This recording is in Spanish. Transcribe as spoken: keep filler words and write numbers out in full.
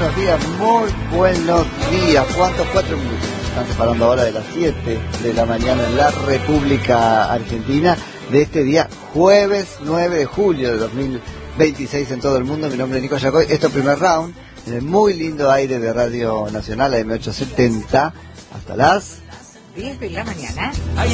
buenos días, muy buenos días. ¿Cuántos? Cuatro minutos. Están separando ahora de las siete de la mañana en la República Argentina de este día jueves nueve de julio de dos mil veintiséis en todo el mundo. Mi nombre es Nico Yacoy. Esto es Primer Round en el muy lindo aire de Radio Nacional, A M ochocientos setenta, hasta las diez de la mañana. Hay